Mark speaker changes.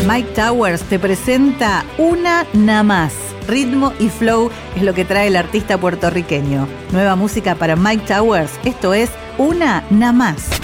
Speaker 1: Mike Towers te presenta Una Na Más. Ritmo y flow es lo que trae el artista puertorriqueño. Nueva música para Mike Towers, esto es Una Na Más.